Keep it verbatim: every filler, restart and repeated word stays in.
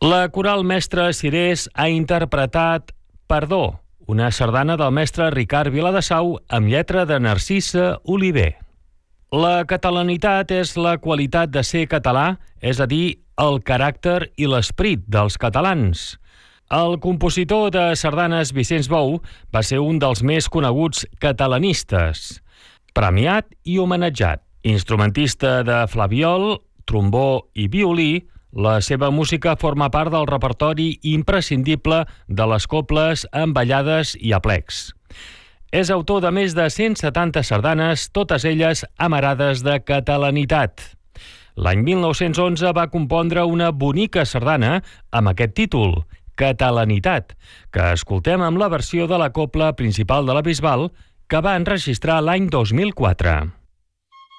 La coral Mestre Cirés ha interpretat Perdó, una sardana del mestre Ricard Viladesau amb lletra de Narcisa Oliver. La catalanitat és la qualitat de ser català, és a dir, el caràcter i l'esperit dels catalans. El compositor de sardanes Vicenç Bou va ser un dels més coneguts catalanistes, premiat i homenatjat. Instrumentista de flabiol, trombó i violí, la seva música forma part del repertori imprescindible de les cobles amb ballades i aplecs. És autor de més de cent setanta sardanes, totes elles amarades de catalanitat. L'any mil nou-cents onze va compondre una bonica sardana amb aquest títol, Catalanitat, que escoltem amb la versió de la cobla principal de la Bisbal, que va enregistrar l'any dos mil quatre.